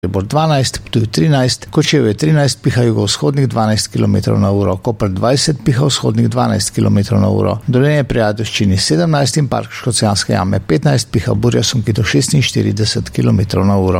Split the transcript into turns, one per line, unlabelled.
Maribor 12, Ptuj 13, Kočevje 13, piha jugovzhodnih 12 km/h, Koper 20, piha vzhodnih 12 km/h, Dolenje pri Ajdovščini 17 in Park Škocjanske jame 15, piha burja Sonki do 46 km/h.